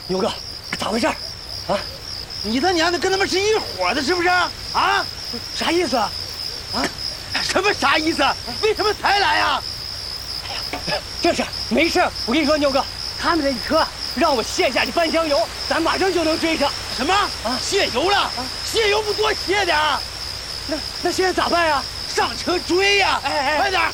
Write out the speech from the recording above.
牛哥，咋回事？啊？ 你他娘的跟他们是一伙的，是不是？啊？ 啥意思啊？ 啊？什么啥意思？为什么才来呀？ 哎呀，这事没事。我跟你说，牛哥，他们这一车让我卸下去搬香油，咱马上就能追上。 什么？啊？卸油了？啊？卸油不多卸点？ 那现在咋办呀？ 上车追呀！哎，快点！